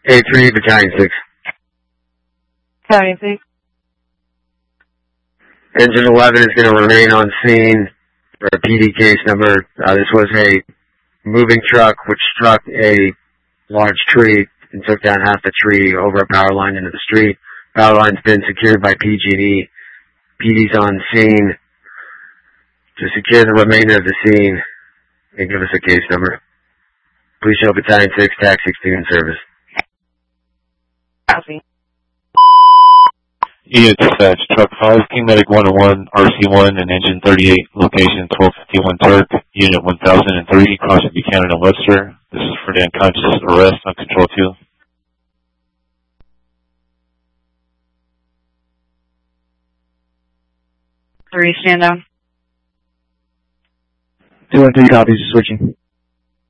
A3, Battalion 6. Battalion 6. Engine 11 is going to remain on scene for a PD case number. This was a moving truck which struck a large tree and took down half the tree over a power line into the street. Power line's been secured by PG&E. PD's on scene to secure the remainder of the scene and give us a case number. Please show Battalion 6, TAC 16 in service. Copy. Unit dispatch, truck 5, King Medic 101, RC1, and engine 38, location 1251 Turk, unit 1003, crossing Buchanan and Webster. This is for the unconscious arrest on control 2. 3, stand down. 2 and 3 copies, switching.